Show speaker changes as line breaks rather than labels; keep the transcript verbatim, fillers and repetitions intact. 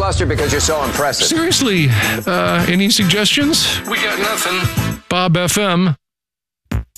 filibuster because you're so impressive.
Seriously, uh, any suggestions?
We got nothing.
Bob F M